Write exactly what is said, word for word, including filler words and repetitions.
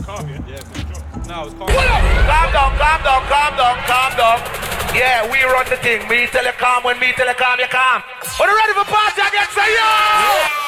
calm, yeah? Yeah, for sure. No, it's calm. Calm down, calm down, calm down, calm down. Yeah, we run the thing. Me tell you calm when me tell you calm, you calm. Are you ready for party again? Say yo!